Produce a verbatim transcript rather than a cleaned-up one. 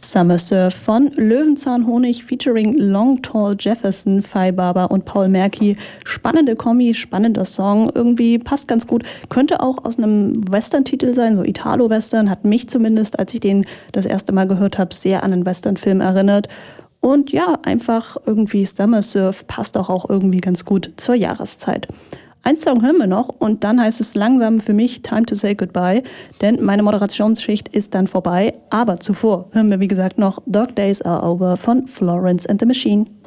Summer Surf von Löwenzahnhonig featuring Long Tall Jefferson, Fei Barber und Paul Merki. Spannende Kombi, spannender Song, irgendwie passt ganz gut. Könnte auch aus einem Western-Titel sein, so Italo-Western, hat mich zumindest, als ich den das erste Mal gehört habe, sehr an einen Western-Film erinnert. Und ja, einfach irgendwie Summer Surf passt doch auch irgendwie ganz gut zur Jahreszeit. Ein Song hören wir noch und dann heißt es langsam für mich Time to say goodbye, denn meine Moderationsschicht ist dann vorbei. Aber zuvor hören wir wie gesagt noch Dog Days Are Over von Florence and the Machine.